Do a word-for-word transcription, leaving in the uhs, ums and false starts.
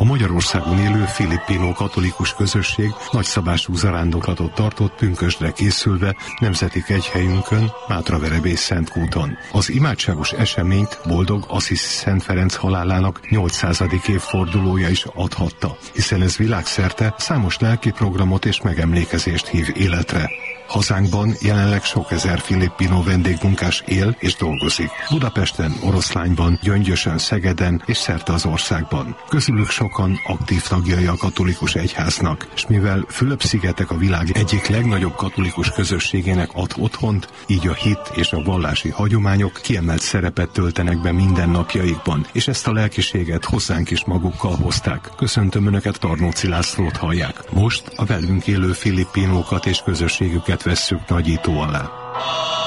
A Magyarországon élő filippino katolikus közösség nagyszabású zarándoklatot tartott pünkösdre készülve nemzeti kegyhelyünkön, Mátraverebész Szentkúton. Az imádságos eseményt boldog Assisi Szent Ferenc halálának nyolcszázadik évfordulója is adhatta, hiszen ez világszerte számos lelki programot és megemlékezést hív életre. Hazánkban jelenleg sok ezer filippino vendégmunkás él és dolgozik. Budapesten, Oroszlányban, Gyöngyösön, Szegeden és szerte az országban. Közülük sokan aktív tagjai a katolikus egyháznak, és mivel Fülöp-szigetek a világ egyik legnagyobb katolikus közösségének ad otthont, így a hit és a vallási hagyományok kiemelt szerepet töltenek be mindennapjaikban, és ezt a lelkiséget hozzánk is magukkal hozták. Köszöntöm Önöket, Tarnóci Lászlót hallják. Most a velünk élő filippinókat és közösségüket vesszük nagyító alá.